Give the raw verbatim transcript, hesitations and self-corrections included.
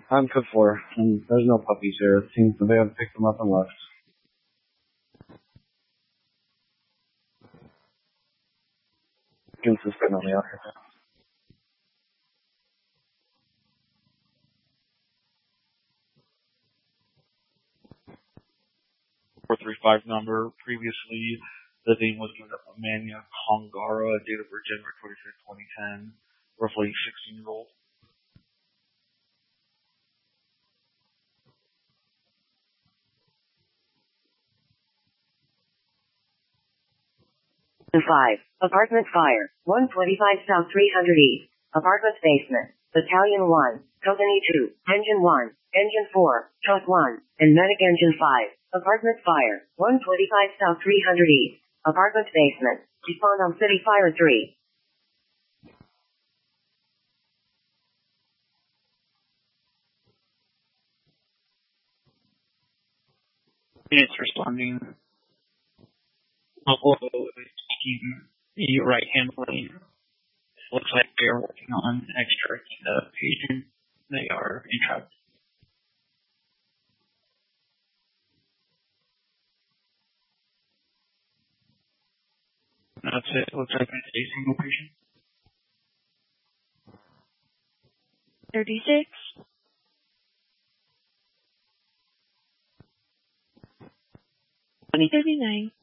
I'm code four, and there's no puppies here. It seems that they have picked them up and left. Consistent on the other. four three five number. Previously, the name was given up Amania Kongara, date of birth January twenty-fifth, twenty ten, roughly sixteen year old. five. Apartment fire. one twenty-five South three hundred East. Apartment basement. Battalion one. Company two. Engine one. Engine four. Truck one. And Medic Engine five. Apartment fire. one twenty-five South three hundred East. Apartment basement. Respond on City Fire three. Units responding. Local is taking the right hand lane. Looks like they are working on extracting the patient. They are entrapped. That's it. Looks like it's a single patient. thirty-six. twenty thirty-nine.